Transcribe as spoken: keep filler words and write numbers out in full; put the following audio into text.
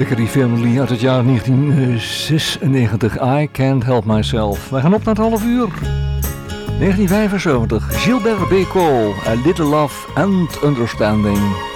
De Carey Family uit het jaar negentien zesennegentig. I Can't Help Myself. Wij gaan op naar het half uur. negentien vijfenzeventig. Gilbert Bécaud. A Little Love and Understanding.